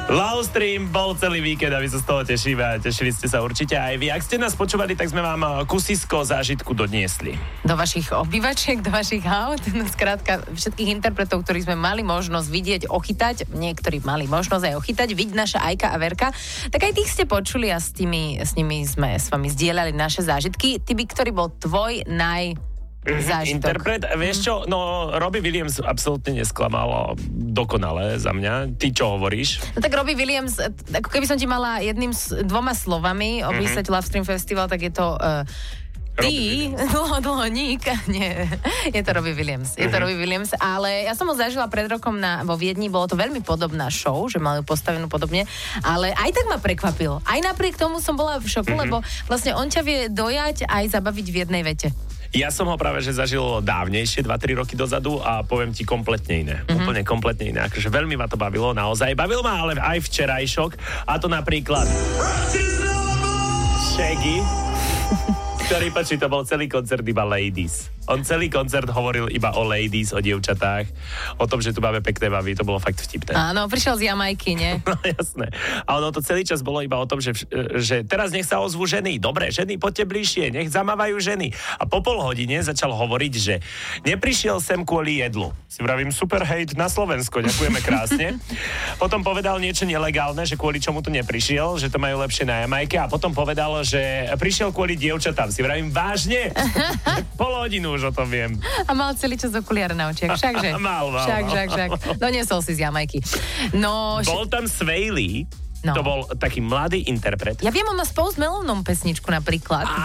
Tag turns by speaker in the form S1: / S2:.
S1: Love Stream bol celý víkend a my sa z toho tešíme a tešili ste sa určite aj vy. Ak ste nás počúvali, tak sme vám kusisko zážitku doniesli.
S2: Do vašich obývačiek, do vašich aut, skrátka všetkých interpretov, ktorých sme mali možnosť vidieť, ochytať, niektorí mali možnosť aj ochytať, vidieť naša Ajka a Verka, tak aj tých ste počuli a s nimi sme s vami zdieľali naše zážitky. Ty by, ktorý bol tvoj zážitok.
S1: Interpret, vieš čo, no Robbie Williams absolútne nesklamal dokonale za mňa. Ty čo hovoríš?
S2: No tak Robbie Williams, ako keby som ti mala dvoma slovami opísať Love Stream Festival, tak je to ty, dlhoník. Nie, je to Robbie Williams. Je to Robbie Williams, ale ja som ho zažila pred rokom vo Viedni, bolo to veľmi podobná show, že mali ju postavenú podobne, ale aj tak ma prekvapil. Aj napriek tomu som bola v šoku, lebo vlastne on ťa vie dojať aj zabaviť v jednej vete.
S1: Ja som ho práve že zažil dávnejšie, 2-3 roky dozadu a poviem ti kompletne iné. Úplne kompletne iné. Akože veľmi ma to bavilo, naozaj. Bavil ma ale aj včerajšok. A to napríklad Shaggy, ktorý, to bol celý koncert iba ladies. On celý koncert hovoril iba o ladies, o dievčatách, o tom, že tu máme pekné baby, to bolo fakt vtipné.
S2: Áno, prišiel z Jamajky, nie?
S1: No jasné. A ono to celý čas bolo iba o tom, že teraz nech sa ozvú ženy. Dobre, ženy, poďte bližšie, nech zamávajú ženy. A po pol hodine začal hovoriť, že neprišiel sem kvôli jedlu. Si vravím, super hejt na Slovensko, ďakujeme krásne. Potom povedal niečo nelegálne, že kvôli čomu tu neprišiel, že to majú lepšie na Jamajke, a potom povedal, že prišiel kvôli dievčatám. Si vravím, vážne? Pol hodinu už o tom viem.
S2: A mal celý čas okuliare na očiach, všakže.
S1: Mal.
S2: Však. Doniesol si z Jamajky. No,
S1: bol tam Sway Lee, to bol taký mladý interpret.
S2: Ja viem, on má s Post Maloneom pesničku napríklad.